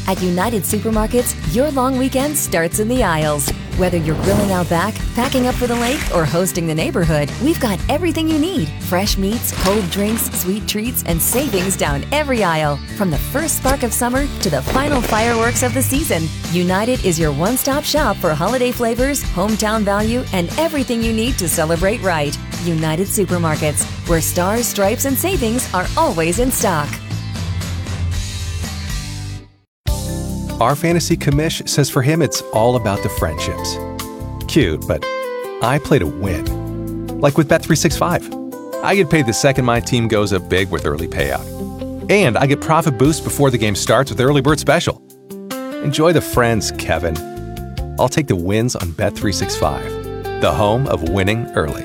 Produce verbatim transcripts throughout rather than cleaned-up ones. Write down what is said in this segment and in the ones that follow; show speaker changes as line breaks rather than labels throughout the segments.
At United Supermarkets, your long weekend starts in the aisles. Whether you're grilling out back, packing up for the lake, or hosting the neighborhood, we've got everything you need. Fresh meats, cold drinks, sweet treats, and savings down every aisle. From the first spark of summer to the final fireworks of the season, United is your one-stop shop for holiday flavors, hometown value, and everything you need to celebrate right. United Supermarkets, where stars, stripes, and savings are always in stock.
Our fantasy commish says for him it's all about the friendships. Cute, but I play to win. Like with Bet three sixty-five. I get paid the second my team goes up big with early payout. And I get profit boost before the game starts with Early Bird Special. Enjoy the friends, Kevin. I'll take the wins on Bet three sixty-five, the home of winning early.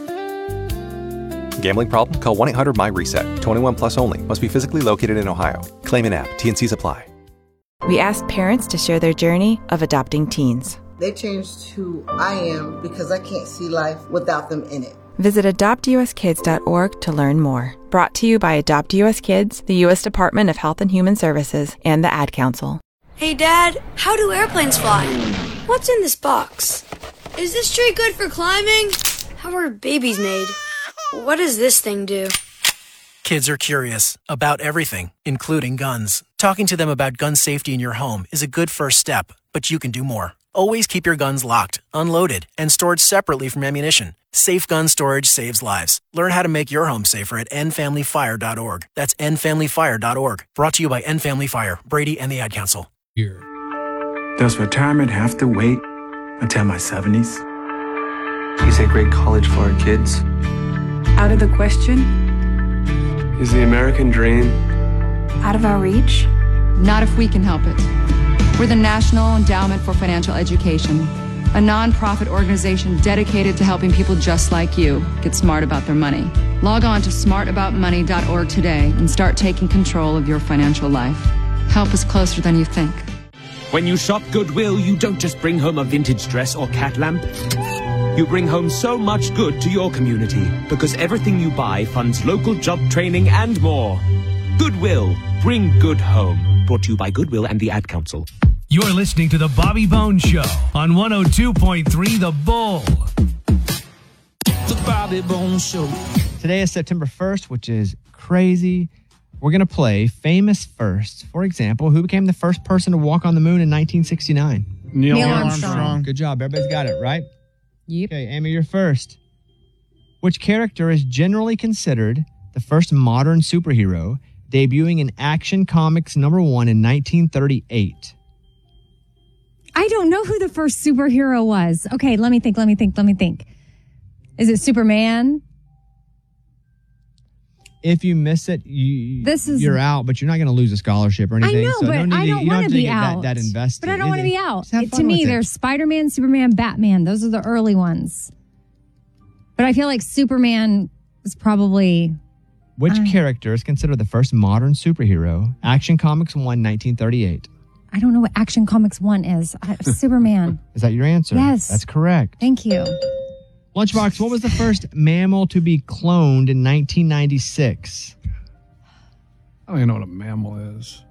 Gambling problem? Call one eight hundred M Y reset. twenty-one plus only. Must be physically located in Ohio. Claim in app. T N Cs apply.
We asked parents to share their journey of adopting teens.
They changed who I am because I can't see life without them in it.
Visit adopt u s kids dot org to learn more. Brought to you by Adopt U S Kids, the U S Department of Health and Human Services, and the Ad Council.
Hey, Dad, how do airplanes fly? What's in this box? Is this tree good for climbing? How are babies made? What does this thing do?
Kids are curious about everything, including guns. Talking to them about gun safety in your home is a good first step, but you can do more. Always keep your guns locked, unloaded, and stored separately from ammunition. Safe gun storage saves lives. Learn how to make your home safer at end family fire dot org. That's end family fire dot org. Brought to you by End Family Fire, Brady, and the Ad Council.
Here. Does retirement have to wait until my seventies?
Is a great college for our kids?
Out of the question?
Is the American dream
out of our reach?
Not if we can help it. We're the National Endowment for Financial Education, a nonprofit organization dedicated to helping people just like you get smart about their money. Log on to smart about money dot org today and start taking control of your financial life. Help is closer than you think.
When you shop Goodwill, you don't just bring home a vintage dress or cat lamp. You bring home so much good to your community because everything you buy funds local job training and more. Goodwill, bring good home. Brought to you by Goodwill and the Ad Council.
You're listening to The Bobby Bones Show on one oh two point three The Bull.
The Bobby Bones Show. Today is September first, which is crazy. We're going to play Famous First. For example, who became the first person to walk on the moon in nineteen sixty-nine?
Neil, Neil Armstrong. Armstrong.
Good job. Everybody's got it, right?
Yep.
Okay, Amy, you're first. Which character is generally considered the first modern superhero, debuting in Action Comics number one in nineteen thirty-eight?
I don't know who the first superhero was. Okay, let me think, let me think, let me think. Is it Superman?
If you miss it, you,
this is,
you're out, but you're not going to lose a scholarship or anything.
I know,
so
but
no
I don't want to be out.
That, that invested.
But I don't want to be out.
It,
to me, there's Spider-Man, Superman, Batman. Those are the early ones. But I feel like Superman is probably...
Which
uh,
character is considered the first modern superhero? Action Comics one, nineteen thirty-eight.
I don't know what Action Comics one is. I, Superman.
Is that your answer?
Yes.
That's correct.
Thank you.
Lunchbox, what was the first mammal to be cloned in nineteen ninety-six?
I don't even know what a mammal is.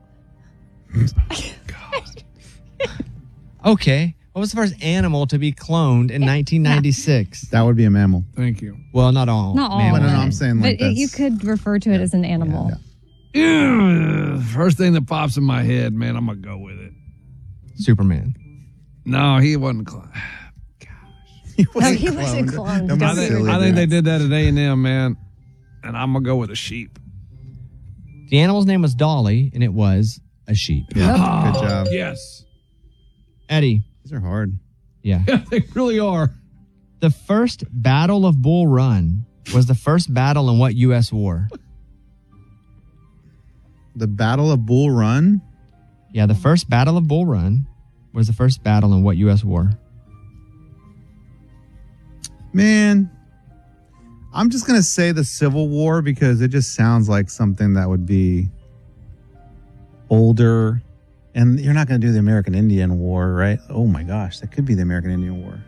God. Okay. What was the first animal to be cloned in nineteen ninety-six?
That would be a mammal.
Thank you.
Well, not all.
Not all.
Mammals. No, no, I'm saying like
but it, you could refer to it yeah. as an animal.
Yeah, yeah. First thing that pops in my head, man, I'm going to go with it.
Superman.
No, he wasn't cloned.
He wasn't no, he cloned. wasn't cloned.
I think, I think they did that at A and M, man. And I'm going to go with a sheep.
The animal's name was Dolly, and it was a sheep.
Yeah.
Oh,
good job.
Yes.
Eddie.
These are hard.
Yeah.
Yeah, they really are.
The first Battle of Bull Run was the first battle in what U S war?
The Battle of Bull Run?
Yeah, the first Battle of Bull Run was the first battle in what U S war?
Man, I'm just going to say the Civil War because it just sounds like something that would be older. And you're not going to do the American Indian War, right? Oh my gosh, that could be the American Indian War.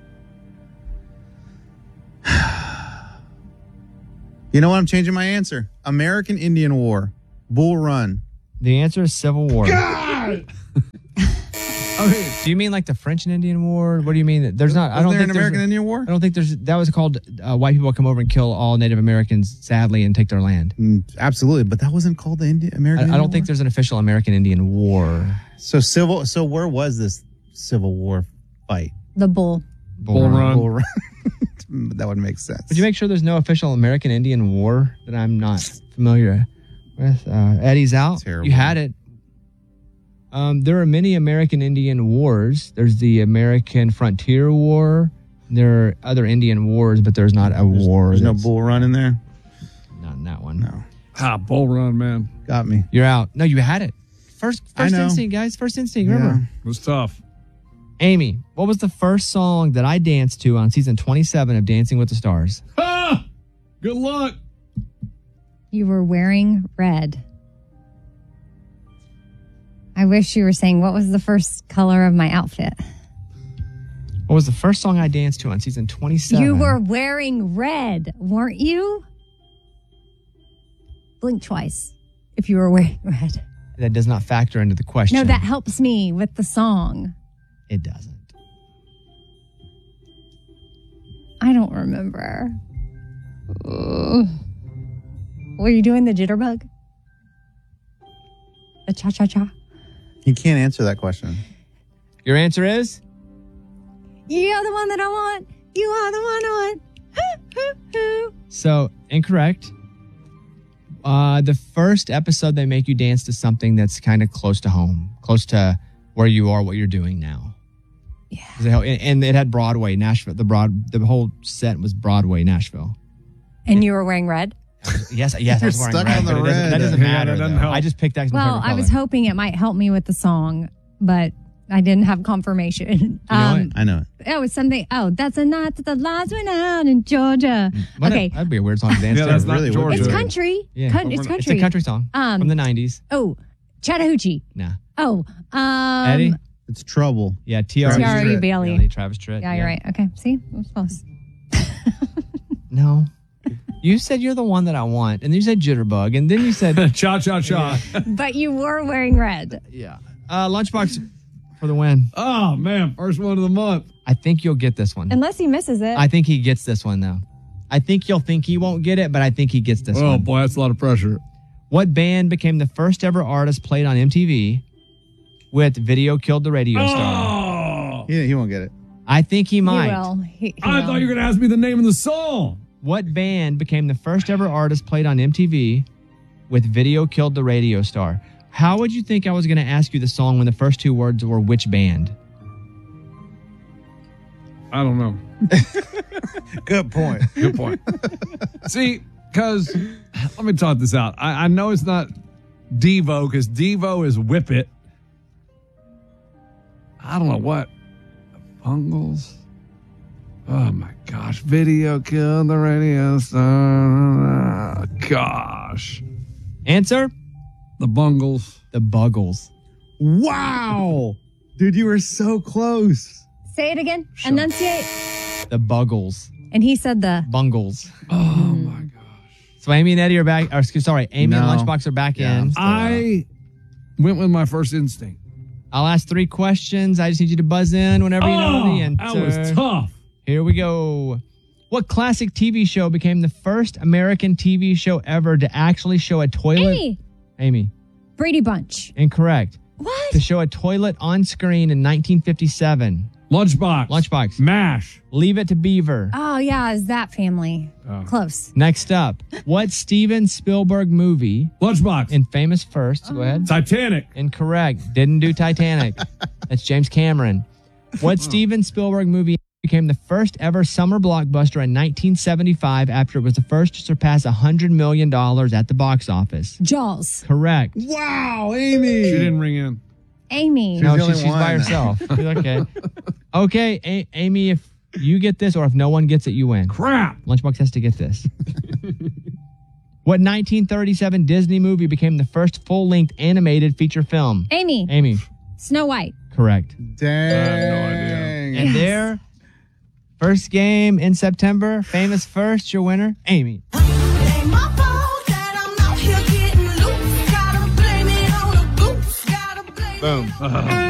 You know what? I'm changing my answer. American Indian War. Bull Run.
The answer is Civil War.
God! I mean,
Do you mean like the French and Indian War? What do you mean? There's not. I
Wasn't
don't
there
think
an
there's-
American Indian War?
I don't think there's. That was called uh, white people come over and kill all Native Americans, sadly, and take their land.
Mm, absolutely, but that wasn't called the Indi- American.
I, I
Indian
don't think
War?
there's an official American Indian War.
So civil. So where was this Civil War fight?
The bull.
Bull Run.
Bull Run. That would make sense.
Would you make sure there's no official American Indian War that I'm not familiar with? Uh, Eddie's out.
Terrible.
You had it. Um, there are many American Indian wars. There's the American Frontier War. There are other Indian wars, but there's not a
There's,
war.
there's no
that's-
Bull Run in there.
Not in that one.
No,
ah, Bull Run, man.
got me.
You're out. No, you had it. First,
I
first
know.
instinct, guys. First instinct. Remember,
It was tough.
Amy. What was the first song that I danced to on season twenty-seven of Dancing with the Stars?
Ah! Good luck.
You were wearing red. I wish you were saying, what was the first color of my outfit?
What was the first song I danced to on season twenty-seven?
You were wearing red, weren't you? Blink twice if you were wearing red.
That does not factor into the question.
No, that helps me with the song.
It doesn't.
I don't remember. Ugh. Were you doing the jitterbug? The cha-cha-cha?
You can't answer that question.
Your answer is?
You're the one that I want. You are the one I want.
So, incorrect. Uh, the first episode, they make you dance to something that's kind of close to home, close to where you are, what you're doing now.
Yeah.
They- And it had Broadway, Nashville. The broad, the whole set was Broadway, Nashville.
And you were wearing red?
Yes, yes, I was
You're
wearing
stuck
red,
on the
but it doesn't-
red.
That doesn't
Yeah,
matter.
that doesn't
though.
help.
I just picked that. as my
Well,
favorite
I was
color.
hoping it might help me with the song, but I didn't have confirmation.
You know it?
I know it.
Oh, it's something. Oh, that's a night that the lights went out in Georgia.
What a-
Okay.
that'd be a weird song to dance
Yeah,
to.
that's not
really would
Georgia.
be
It's
weird.
country.
Yeah.
Coun- it's country.
It's a country song
Um,
from the nineties.
Oh, Chattahoochee.
Nah.
Oh, um,
Eddie?
It's Trouble.
Yeah, T R E.
T R E Bailey.
Travis Tritt.
Yeah, you're right. Okay, see? It was close.
No. You said you're the one that I want, and then you said Jitterbug, and then you said
Cha cha cha.
But you were wearing red.
yeah. Uh, Lunchbox for the win.
Oh man, first one of the month.
I think you'll get this one.
Unless he misses it.
I think he gets this one though. I think you'll think he won't get it, but I think he gets this
Oh
one.
boy, that's a lot of pressure.
What band became the first ever artist played on M T V with Video Killed the Radio Star?
Oh,
Yeah, he won't get it.
I think he
he
might.
will. He, he
I
will.
thought you were gonna ask me the name of the song.
What band became the first ever artist played on M T V with Video Killed the Radio Star? How would you think I was going to ask you the song when the first two words were which band?
I don't know.
Good point.
Good point. See, because let me talk this out. I, I know it's not Devo because Devo is Whip It. I don't know what. Bungles. Oh my gosh. Video killed the radio star. Gosh.
Answer?
The Bungles.
The Buggles.
Wow. Dude, you were so close.
Say it again. Enunciate.
The Buggles.
And he said the.
Bungles.
Oh my gosh.
So Amy and Eddie are back. Or, excuse, sorry, Amy and
No.
Lunchbox are back
Yeah, I'm
in.
still
I went with my first instinct.
I'll ask three questions. I just need you to buzz in whenever you know the
Oh,
answer.
that was tough.
Here we go. What classic T V show became the first American T V show ever to actually show a toilet?
Amy.
Amy.
Brady Bunch.
Incorrect.
What?
To show a toilet on screen in nineteen fifty-seven.
Lunchbox.
Lunchbox.
MASH.
Leave It to Beaver.
Oh, yeah. Is that family?
Oh.
Close.
Next up, what Steven Spielberg movie
Lunchbox.
in Famous First? Go ahead.
Titanic.
Incorrect. Didn't do Titanic. That's James Cameron. What Steven Spielberg movie became the first ever summer blockbuster in nineteen seventy-five after it was the first to surpass one hundred million dollars at the box office?
Jaws.
Correct.
Wow, Amy.
She didn't ring in.
Amy.
No,
the
she,
only
she's by
one.
herself. She's okay. Okay, A- Amy, if you get this or if no one gets it, you win.
Crap.
Lunchbox has to get this. What nineteen thirty-seven Disney movie became the first full-length animated feature film?
Amy.
Amy.
Snow White.
Correct.
Dang.
I have no idea.
And there, first game in September, Famous First, your winner, Amy. Boom.
Uh,